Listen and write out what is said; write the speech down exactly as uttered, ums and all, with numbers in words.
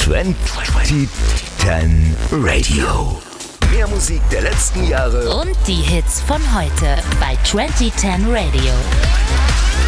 zwanzig zehn Radio. Mehr Musik der letzten Jahre und die Hits von heute bei zwanzig zehn Radio.